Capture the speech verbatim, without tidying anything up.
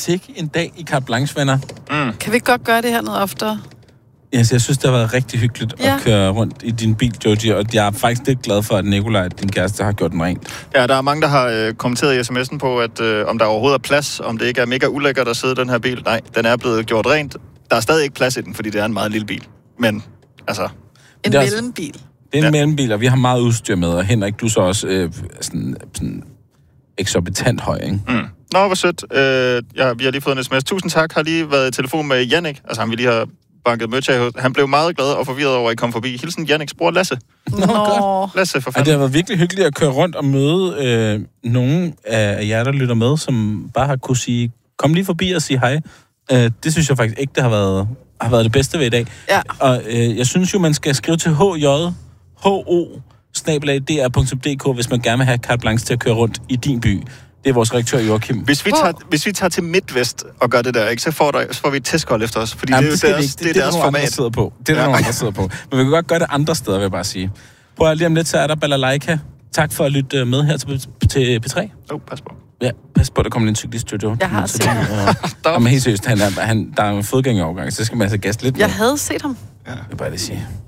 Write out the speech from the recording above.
sikke en dag i carte blanche, venner. Mm. Kan vi ikke godt gøre det her noget oftere? Yes, jeg synes, det har været rigtig hyggeligt ja. at køre rundt i din bil, Joji, og jeg er faktisk lidt glad for, at Nikolaj, din kæreste, har gjort den rent. Ja, der er mange, der har øh, kommenteret i sms'en på, at øh, om der overhovedet er plads, om det ikke er mega ulækkert at sidde i den her bil. Nej, den er blevet gjort rent. Der er stadig ikke plads i den, fordi det er en meget lille bil. Men, altså... En mellembil. Det er en ja. mellembil, og vi har meget udstyr med, og Henrik, du er så også øh, sådan, sådan eksorbitant høj, ikke? Mm. Nå, hvor sødt. Øh, ja, vi har lige fået en sms. Tusind tak. Har lige været i telefon med Jannik, altså ham vi lige har banket merch af. Han blev meget glad og forvirret over, at I kom forbi. Hilsen Janniks bror Lasse. Nå. Lasse, for fanden. Ja, det har været virkelig hyggeligt at køre rundt og møde øh, nogen af jer, der lytter med, som bare har kunne sige, kom lige forbi og sige hej. Øh, det synes jeg faktisk ikke, det har været, har været det bedste ved i dag. Ja. Og øh, jeg synes jo, man skal skrive til h j h o snabel-a d r punktum d k, hvis man gerne vil have carte blanche til at køre rundt i din by. Det er vores redaktør Joachim. Hvis vi tager, hvis vi tager til Midtvest og gør det der, ikke, så, får der, så får vi et testkold efter os. Fordi Jamen, det, det, er jo deres, det, det, det, det er deres der, format. Der sidder på. Det er der, ja. nogen, der sidder på. Men vi kan godt gøre det andre steder, vil jeg bare sige. Prøv at lige om lidt, så er der Balalaika. Tak for at lytte med her til, til P tre. Oh, pas på. Ja, pas på, der kommer en cyklist, Jojo. Jeg har set ham. Jamen helt seriøst, han er, han, der er en fodgængerovergang, så skal man altså gasse lidt. Jeg med. havde set ham. Ja. Jeg vil bare lige sige.